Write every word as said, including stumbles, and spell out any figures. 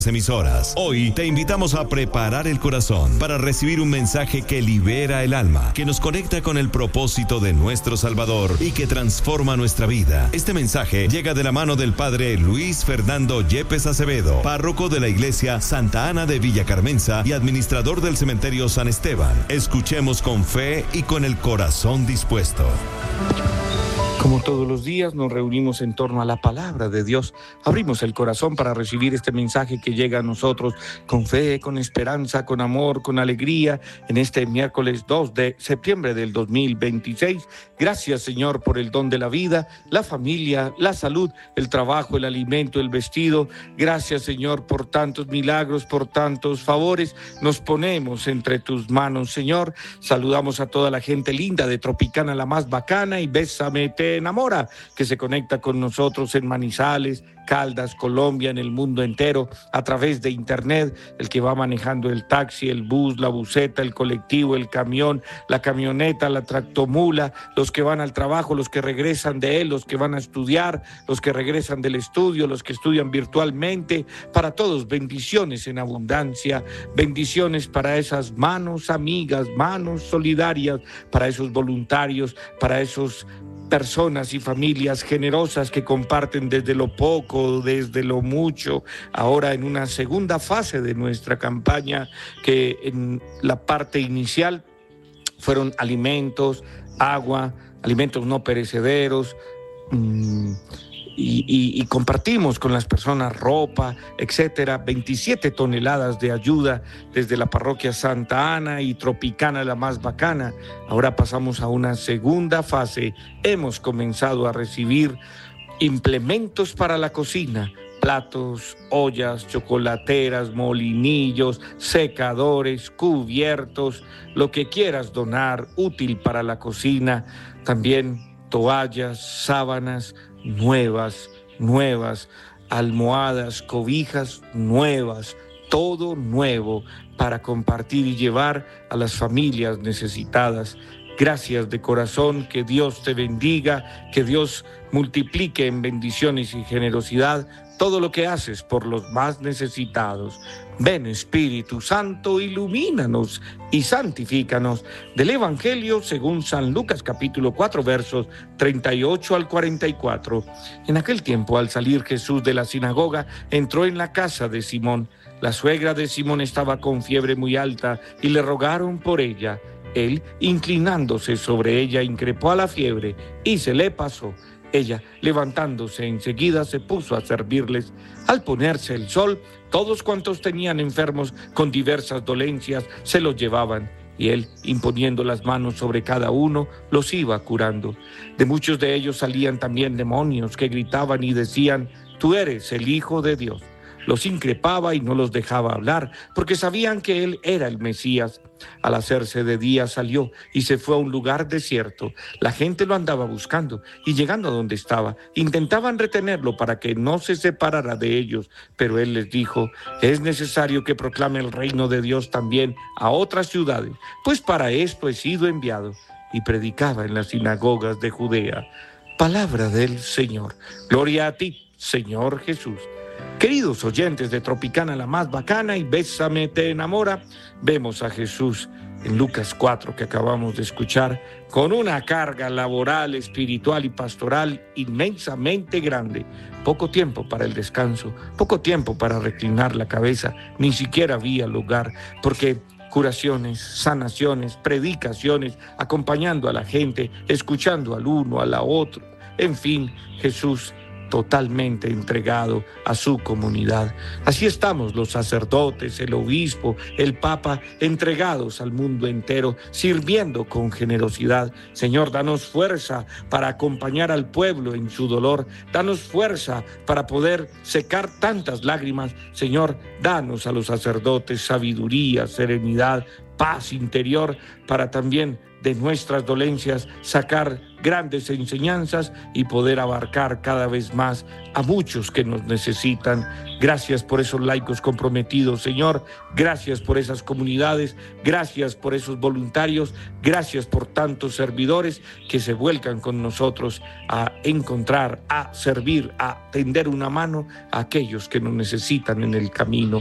Emisoras. Hoy te invitamos a preparar el corazón para recibir un mensaje que libera el alma, que nos conecta con el propósito de nuestro Salvador y que transforma nuestra vida. Este mensaje llega de la mano del Padre Luis Fernando Yepes Acevedo, párroco de la Iglesia Santa Ana de Villa Carmenza y administrador del Cementerio San Esteban. Escuchemos con fe y con el corazón dispuesto. Como todos los días nos reunimos en torno a la palabra de Dios, abrimos el corazón para recibir este mensaje que llega a nosotros con fe, con esperanza, con amor, con alegría, en este miércoles dos de septiembre del dos mil veintiséis. Gracias, Señor, por el don de la vida, la familia, la salud, el trabajo, el alimento, el vestido. Gracias, Señor, por tantos milagros, por tantos favores. Nos ponemos entre tus manos, Señor. Saludamos a toda la gente linda de Tropicana, la más bacana, y Bésame Te Enamora, que se conecta con nosotros en Manizales, Caldas, Colombia, en el mundo entero, a través de internet, el que va manejando el taxi, el bus, la buseta, el colectivo, el camión, la camioneta, la tractomula, los que van al trabajo, los que regresan de él, los que van a estudiar, los que regresan del estudio, los que estudian virtualmente. Para todos, bendiciones en abundancia, bendiciones para esas manos amigas, manos solidarias, para esos voluntarios, para esos personas y familias generosas que comparten desde lo poco, desde lo mucho, ahora en una segunda fase de nuestra campaña, que en la parte inicial fueron alimentos, agua, alimentos no perecederos, mmm, Y, y, y compartimos con las personas ropa, etcétera, veintisiete toneladas de ayuda desde la parroquia Santa Ana y Tropicana, la más bacana. Ahora pasamos a una segunda fase. Hemos comenzado a recibir implementos para la cocina, platos, ollas, chocolateras, molinillos, secadores, cubiertos, lo que quieras donar, útil para la cocina, también toallas, sábanas, nuevas, nuevas, almohadas, cobijas nuevas, todo nuevo para compartir y llevar a las familias necesitadas. Gracias de corazón, que Dios te bendiga, que Dios multiplique en bendiciones y generosidad todo lo que haces por los más necesitados. Ven, Espíritu Santo, ilumínanos y santifícanos. Del Evangelio según San Lucas, capítulo cuatro, versos treinta y ocho al cuarenta y cuatro. En aquel tiempo, al salir Jesús de la sinagoga, entró en la casa de Simón. La suegra de Simón estaba con fiebre muy alta y le rogaron por ella. Él, inclinándose sobre ella, increpó a la fiebre y se le pasó. Ella, levantándose enseguida, se puso a servirles. Al ponerse el sol, todos cuantos tenían enfermos con diversas dolencias se los llevaban, y él, imponiendo las manos sobre cada uno, los iba curando. De muchos de ellos salían también demonios que gritaban y decían: «Tú eres el Hijo de Dios». Los increpaba y no los dejaba hablar, porque sabían que él era el Mesías. Al hacerse de día salió y se fue a un lugar desierto. La gente lo andaba buscando, y llegando a donde estaba, intentaban retenerlo para que no se separara de ellos. Pero él les dijo: «Es necesario que proclame el reino de Dios también a otras ciudades, pues para esto he sido enviado». Y predicaba en las sinagogas de Judea. Palabra del Señor. Gloria a ti, Señor Jesús. Queridos oyentes de Tropicana, la más bacana, y Bésame Te Enamora, vemos a Jesús en Lucas cuatro, que acabamos de escuchar, con una carga laboral, espiritual y pastoral inmensamente grande. Poco tiempo para el descanso, poco tiempo para reclinar la cabeza, ni siquiera había lugar, porque curaciones, sanaciones, predicaciones, acompañando a la gente, escuchando al uno, a la otro, en fin, Jesús totalmente entregado a su comunidad. Así estamos los sacerdotes, el obispo, el papa, entregados al mundo entero, sirviendo con generosidad. Señor, danos fuerza para acompañar al pueblo en su dolor. Danos fuerza para poder secar tantas lágrimas. Señor, danos a los sacerdotes sabiduría, serenidad, paz interior, para también de nuestras dolencias sacar grandes enseñanzas y poder abarcar cada vez más a muchos que nos necesitan. Gracias por esos laicos comprometidos, Señor. Gracias por esas comunidades. Gracias por esos voluntarios. Gracias por tantos servidores que se vuelcan con nosotros a encontrar, a servir, a tender una mano a aquellos que nos necesitan en el camino.